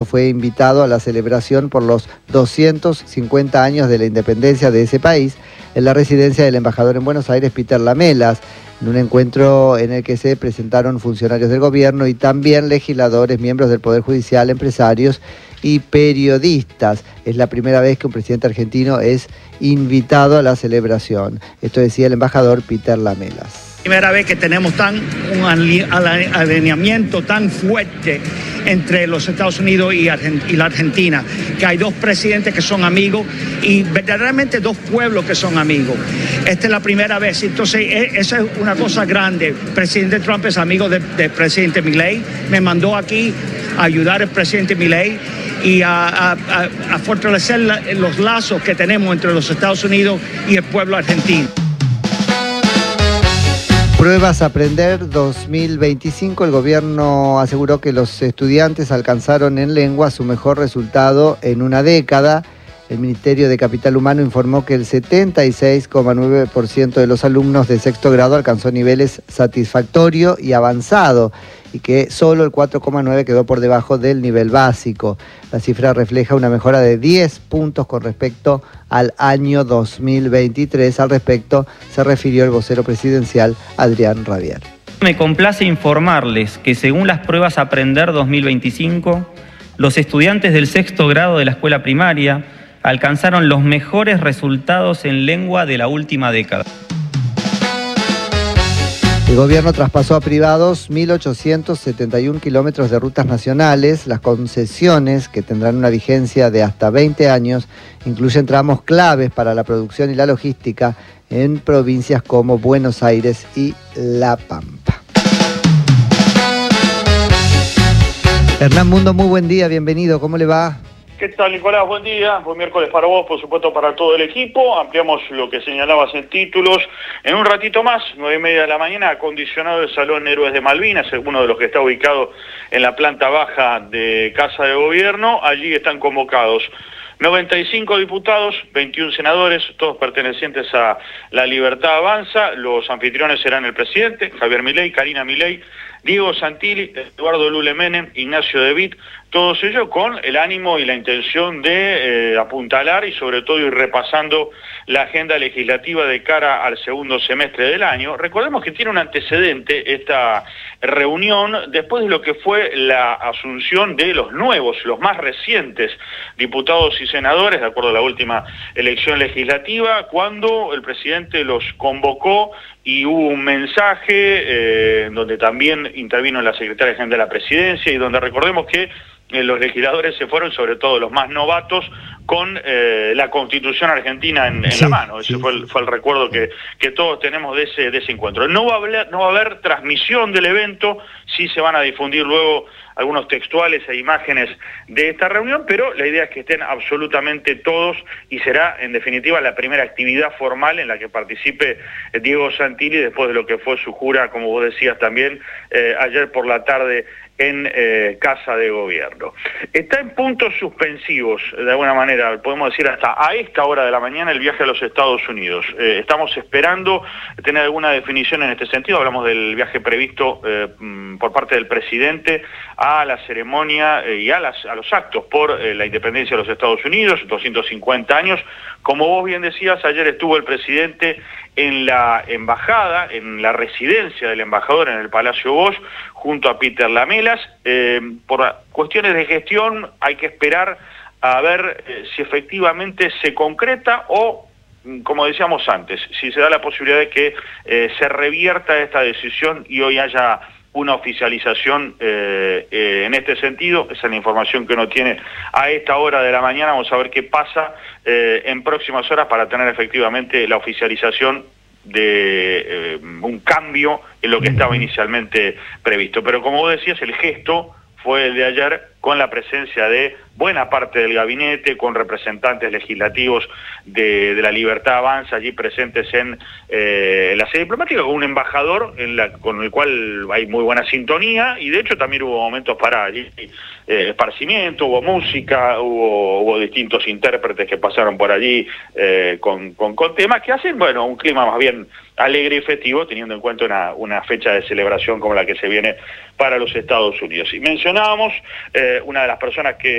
fue invitado a la celebración por los 250 años de la independencia de ese país en la residencia del embajador en Buenos Aires, Peter Lamelas, en un encuentro en el que se presentaron funcionarios del gobierno y también legisladores, miembros del Poder Judicial, empresarios y periodistas. Es la primera vez que un presidente argentino es invitado a la celebración. Esto decía el embajador Peter Lamelas. Primera vez que tenemos un alineamiento tan fuerte entre los Estados Unidos y la Argentina, que hay dos presidentes que son amigos y verdaderamente dos pueblos que son amigos. Esta es la primera vez, entonces esa es una cosa grande. El presidente Trump es amigo del presidente Milei, me mandó aquí a ayudar al presidente Milei y a fortalecer los lazos que tenemos entre los Estados Unidos y el pueblo argentino. Pruebas Aprender 2025, el gobierno aseguró que los estudiantes alcanzaron en lengua su mejor resultado en una década. El Ministerio de Capital Humano informó que el 76,9% de los alumnos de sexto grado alcanzó niveles satisfactorio y avanzado y que solo el 4,9% quedó por debajo del nivel básico. La cifra refleja una mejora de 10 puntos con respecto al año 2023. Al respecto se refirió el vocero presidencial Adrián Rabier. Me complace informarles que según las pruebas Aprender 2025, los estudiantes del sexto grado de la escuela primaria alcanzaron los mejores resultados en lengua de la última década. El gobierno traspasó a privados 1.871 kilómetros de rutas nacionales. Las concesiones, que tendrán una vigencia de hasta 20 años, incluyen tramos claves para la producción y la logística en provincias como Buenos Aires y La Pampa. Hernán Mundo, muy buen día, bienvenido, ¿cómo le va? ¿Qué tal, Nicolás? Buen día. Buen miércoles para vos, por supuesto para todo el equipo. Ampliamos lo que señalabas en títulos. En un ratito más, 9:30 de la mañana, acondicionado el Salón Héroes de Malvinas, uno de los que está ubicado en la planta baja de Casa de Gobierno. Allí están convocados 95 diputados, 21 senadores, todos pertenecientes a La Libertad Avanza. Los anfitriones serán el presidente, Javier Milei, Karina Milei, Diego Santilli, Eduardo Lule Menem, Ignacio De Witt, todos ellos con el ánimo y la intención de apuntalar y sobre todo ir repasando la agenda legislativa de cara al segundo semestre del año. Recordemos que tiene un antecedente esta reunión después de lo que fue la asunción de los nuevos, los más recientes diputados y senadores, de acuerdo a la última elección legislativa, cuando el presidente los convocó y hubo un mensaje donde también intervino la secretaria general de la presidencia y donde recordemos que los legisladores se fueron, sobre todo los más novatos, con la Constitución argentina en la mano. Ese fue el recuerdo que todos tenemos de ese encuentro. No va a haber transmisión del evento, sí se van a difundir luego algunos textuales e imágenes de esta reunión, pero la idea es que estén absolutamente todos y será, en definitiva, la primera actividad formal en la que participe Diego Santilli después de lo que fue su jura, como vos decías también, ayer por la tarde en Casa de Gobierno. Está en puntos suspensivos, de alguna manera, podemos decir hasta a esta hora de la mañana, el viaje a los Estados Unidos. Estamos esperando tener alguna definición en este sentido. Hablamos del viaje previsto por parte del presidente a la ceremonia y a los actos por la independencia de los Estados Unidos, 250 años. Como vos bien decías, ayer estuvo el presidente en la embajada, en la residencia del embajador en el Palacio Bosch, junto a Peter Lamelas. Por cuestiones de gestión hay que esperar a ver si efectivamente se concreta o, como decíamos antes, si se da la posibilidad de que se revierta esta decisión y hoy haya una oficialización en este sentido. Esa es la información que uno tiene a esta hora de la mañana. Vamos a ver qué pasa en próximas horas para tener efectivamente la oficialización de un cambio en lo que estaba inicialmente previsto. Pero como vos decías, el gesto fue el de ayer, con la presencia de buena parte del gabinete, con representantes legislativos de La Libertad Avanza allí presentes en la sede diplomática, con un embajador con el cual hay muy buena sintonía, y de hecho también hubo momentos para allí esparcimiento, hubo música, hubo distintos intérpretes que pasaron por allí con temas que hacen, bueno, un clima más bien alegre y festivo, teniendo en cuenta una fecha de celebración como la que se viene para los Estados Unidos. Y mencionábamos una de las personas que